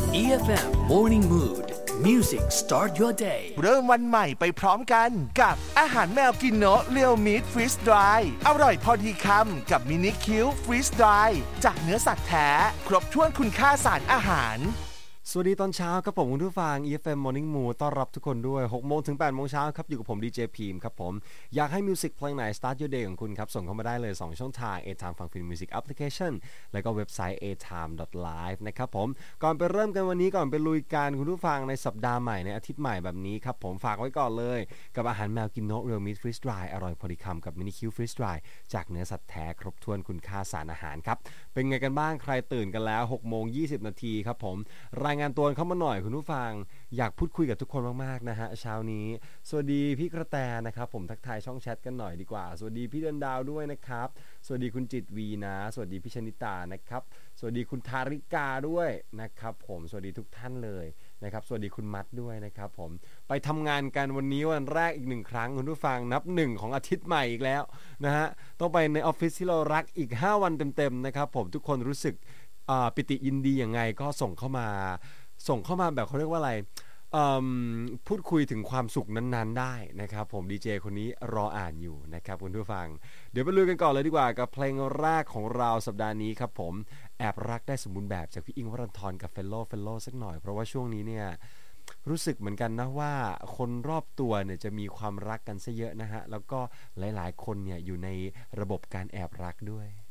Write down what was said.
EFM Morning Mood Music Start Your Day เริ่มวันใหม่ไปพร้อมกันกับอาหารแมวกินโนะเรียวมีทฟรีสดรายอร่อยพอดีคำกับมินิคิวฟรีสดรายจากเนื้อสัตว์แท้ครบถ้วนคุณค่าสารอาหารสวัสดีตอนเช้าครับผมคุณผู้ฟัง EFM Morning Mood ต้อนรับทุกคนด้วย6โมงถึง8โมงเช้าครับอยู่กับผมดีเจพีมครับผมอยากให้มิวสิกเพลงไหน Start Your Day ของคุณครับส่งเข้ามาได้เลย2ช่องทาง A-Time ฟังฟิล์มมิวสิกแอปพลิเคชันแล้วก็เว็บไซต์ atime.live นะครับผมก่อนไปเริ่มกันวันนี้ก่อนไปลุยกันคุณผู้ฟังในสัปดาห์ใหม่ในอาทิตย์ใหม่แบบนี้ครับผมฝากไว้ก่อนเลยกับอาหารแมวกินโนะเรียลมิทฟรีสดรายอร่อยพอดีคำกับมินิคิวฟรีสดรายจากเนื้อสัตว์แท้ครบถ้วนคุณค่าสารอาหารครับเป็นไงกันบ้างใครตื่นกันแล้ว6โมง20นาทีครับผมรายงานตัวเข้ามาหน่อยคุณผู้ฟังอยากพูดคุยกับทุกคนมากๆนะฮะเช้านี้สวัสดีพี่กระแตนะครับผมทักทายช่องแชทกันหน่อยดีกว่าสวัสดีพี่เดินดาวด้วยนะครับสวัสดีคุณจิตวีนะสวัสดีพี่ชนิตานะครับสวัสดีคุณทาริกาด้วยนะครับผมสวัสดีทุกท่านเลยนะครับสวัสดีคุณมัดด้วยนะครับผมไปทำงานกันวันนี้วันแรกอีก1ครั้งคุณผู้ฟังนับ1ของอาทิตย์ใหม่อีกแล้วนะฮะต้องไปในออฟฟิศที่เรารักอีก5วันเต็มๆนะครับผมทุกคนรู้สึกปิติยินดีอย่างไงก็ส่งเข้ามาแบบเขาเรียกว่าอะไรพูดคุยถึงความสุขนั้นๆได้นะครับผมดีเจคนนี้รออ่านอยู่นะครับคุณผู้ฟังเดี๋ยวไปลุยกันก่อนเลยดีกว่ากับเพลงแรกของเราสัปดาห์นี้ครับผมแอบรักได้สมบูรณ์แบบจากพี่อิงค์วรันธรกับเฟลโลสักหน่อยเพราะว่าช่วงนี้เนี่ยรู้สึกเหมือนกันนะว่าคนรอบตัวเนี่ยจะมีความรักกันซะเยอะนะฮะแล้วก็หลายๆคนเนี่ยอยู่ในระบบการแอบรักด้วย